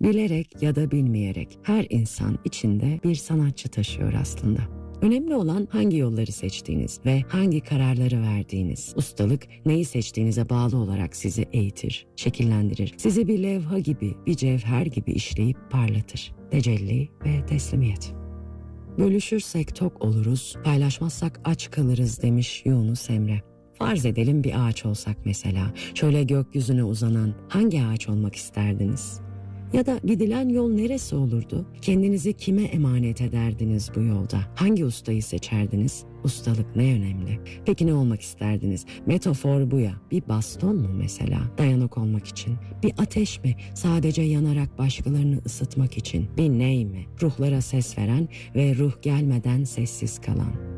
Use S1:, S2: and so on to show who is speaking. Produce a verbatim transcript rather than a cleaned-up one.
S1: Bilerek ya da bilmeyerek her insan içinde bir sanatçı taşıyor aslında. Önemli olan hangi yolları seçtiğiniz ve hangi kararları verdiğiniz. Ustalık neyi seçtiğinize bağlı olarak sizi eğitir, şekillendirir. Sizi bir levha gibi, bir cevher gibi işleyip parlatır. Tecelli ve teslimiyet. Bölüşürsek tok oluruz, paylaşmazsak aç kalırız demiş Yunus Emre. Farz edelim bir ağaç olsak mesela. Şöyle gökyüzüne uzanan hangi ağaç olmak isterdiniz? Ya da gidilen yol neresi olurdu? Kendinizi kime emanet ederdiniz bu yolda? Hangi ustayı seçerdiniz? Ustalık ne önemli? Peki ne olmak isterdiniz? Metafor bu ya. Bir baston mu mesela? Dayanık olmak için. Bir ateş mi? Sadece yanarak başkalarını ısıtmak için. Bir ney mi? Ruhlara ses veren ve ruh gelmeden sessiz kalan.